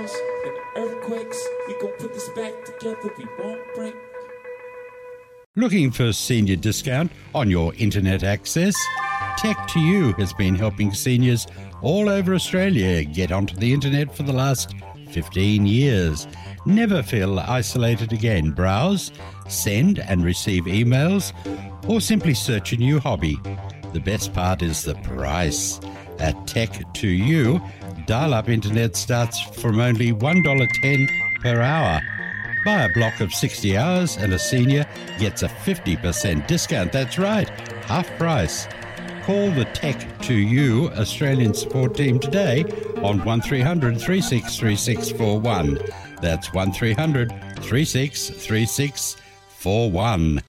tsunamis and earthquakes. We gon' put this back together, we won't break. Looking for senior discount on your internet access? Tech2U has been helping seniors all over Australia get onto the internet for the last 15 years. Never feel isolated again. Browse, send and receive emails, or simply search a new hobby. The best part is the price. At Tech2U, dial-up internet starts from only $1.10 per hour. Buy a block of 60 hours and a senior gets a 50% discount. That's right, half price. Call the Tech2U Australian support team today on 1300 363641. That's 1300 363641.